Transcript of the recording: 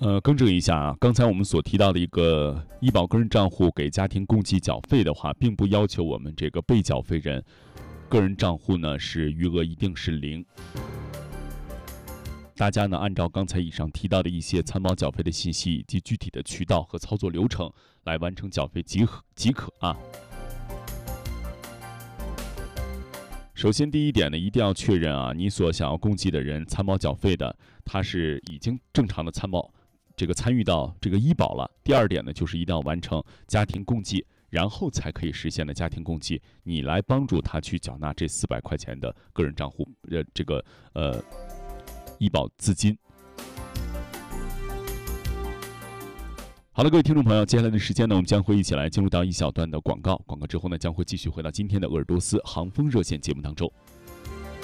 更正一下啊，刚才我们所提到的一个医保个人账户给家庭共计缴费的话，并不要求我们这个被缴费人个人账户呢是余额一定是零。大家呢按照刚才以上提到的一些参保缴费的信息以及具体的渠道和操作流程来完成缴费即可啊。首先第一点呢，一定要确认啊，你所想要共计的人参保缴费的，他是已经正常的参与到这个医保了。第二点呢，就是一定要完成家庭共计，然后才可以实现的家庭共计，你来帮助他去缴纳这400块钱的个人账户医保资金。好了，各位听众朋友，接下来的时间呢，我们将会一起来进入到一小段的广告。广告之后呢，将会继续回到今天的鄂尔多斯航风热线节目当中。